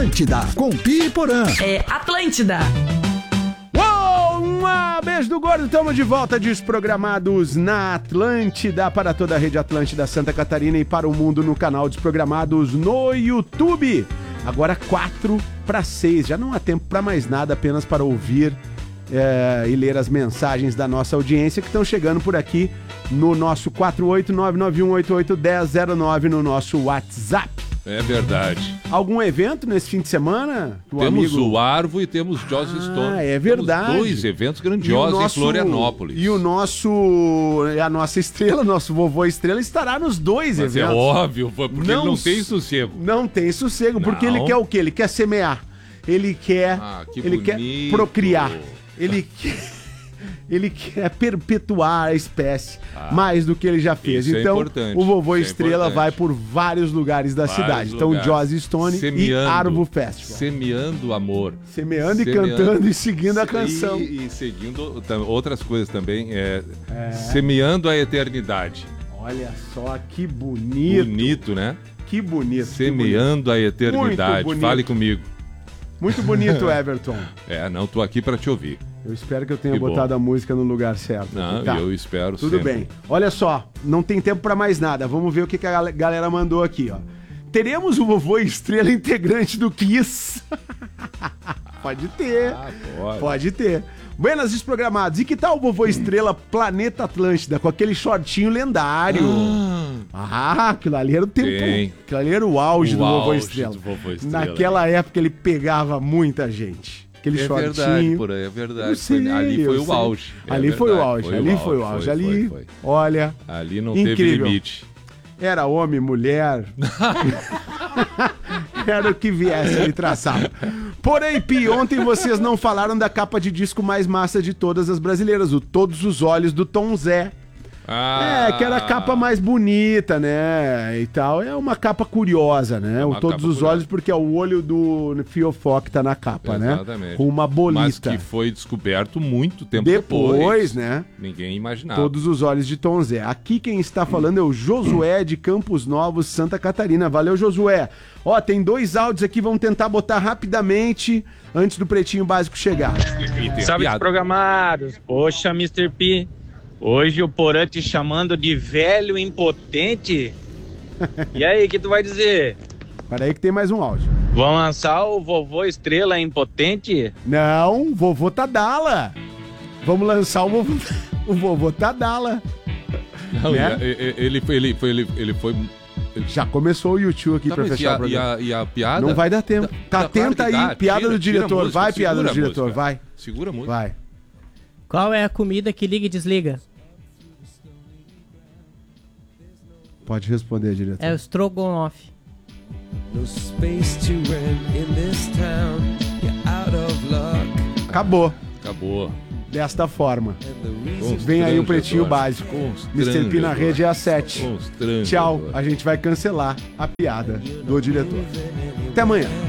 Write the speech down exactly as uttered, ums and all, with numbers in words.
Atlântida, com Pi e Porã. É Atlântida. Uou, uma beijo do gordo, estamos de volta, Desprogramados na Atlântida, para toda a rede Atlântida Santa Catarina e para o mundo no canal Desprogramados no YouTube. Agora quatro para seis, já não há tempo para mais nada, apenas para ouvir é, e ler as mensagens da nossa audiência que estão chegando por aqui no nosso quatro oito nove nove um oito oito um zero zero nove no nosso WhatsApp. É verdade. Algum evento nesse fim de semana? Temos amigo... o Arvo e temos Joss ah, Stone. Ah, é verdade. Temos dois eventos grandiosos nosso... em Florianópolis. E o nosso... A nossa estrela, nosso vovô estrela, estará nos dois Mas eventos. É óbvio, porque não, ele não tem sossego. Não tem sossego, não. Porque ele quer o quê? Ele quer semear. Ele quer... Ah, que ele bonito. quer procriar. Ele quer... Ele quer perpetuar a espécie ah, mais do que ele já fez. Isso então, é importante, o Vovô isso Estrela é vai por vários lugares da vários cidade. lugares. Então, Joss Stone Semeando, e Arvo Festival. Semeando amor. Semeando, Semeando e cantando e seguindo a canção. E, e seguindo outras coisas também. É, é. Semeando a eternidade. Olha só, que bonito. Bonito, né? Que bonito. Semeando que bonito. a eternidade. Fale comigo. Muito bonito, Everton. É, não, tô aqui pra te ouvir. Eu espero que eu tenha que botado bom. a música no lugar certo. Não, tá. eu espero Tudo sempre. bem. Olha só, não tem tempo pra mais nada. Vamos ver o que, que a galera mandou aqui, ó. Teremos o Vovô Estrela integrante do Kiss. Pode ter. Ah, pode. Pode ter. Buenas Desprogramados. E que tal o Vovô Estrela Planeta Atlântida, com aquele shortinho lendário? Ah, ah aquilo ali era o tempo. Tem. Aquilo ali era o auge, o do, Vovô auge Estrela. do Vovô Estrela. Naquela época ele pegava muita gente. Aquele é shortinho. Verdade, por aí, é verdade. Sei, ali foi o sei. auge. Ali é foi verdade, o auge. foi ali o foi o auge. Foi, ali, foi, foi. olha. Ali não incrível. teve limite. Era homem, mulher. Era o que viesse, ele traçava. Porém, Pi, ontem vocês não falaram da capa de disco mais massa de todas as brasileiras, o Todos os Olhos do Tom Zé. Ah. É, que era a capa mais bonita, né, e tal. É uma capa curiosa, né, É o Todos os curiosa. Olhos, porque é o olho do Fiofó que tá na capa, Exatamente. né, com uma bolita. Mas que foi descoberto muito tempo depois. Depois, né. Ninguém imaginava. Todos os Olhos de Tom Zé. Aqui quem está falando é o Josué de Campos Novos, Santa Catarina. Valeu, Josué. Ó, tem dois áudios aqui, vamos tentar botar rapidamente antes do Pretinho Básico chegar. Salve, Desprogramados. Poxa, mister P, hoje o Porã te chamando de velho impotente. E aí, o que tu vai dizer? Para aí que tem mais um áudio. Vão lançar o Vovô Estrela impotente? Não, vovô Tadala. Vamos lançar o vovô, o vovô Tadala. Não, né? ele foi... Ele foi, ele, ele foi Já começou o YouTube aqui tá, pra fechar a, o programa. E a, e a piada? Não vai dar tempo. Tá, tá tenta claro aí. dá. Piada tira, do diretor. música, vai, piada do diretor. Música. Vai. Segura muito. Vai. Qual é a comida que liga e desliga? Pode responder, diretor. É o Strogonoff. Acabou. Acabou. Desta forma. Vem aí o Pretinho Básico. mister P na rede é às sete. Tchau. A gente vai cancelar a piada do diretor. Até amanhã.